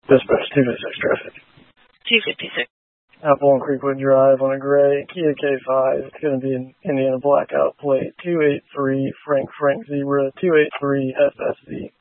Dispatch 256 traffic. 256. Apple and Creekwood Drive on a gray Kia K5. It's going to be an Indiana blackout plate 283 Frank Zebra 283 FSV.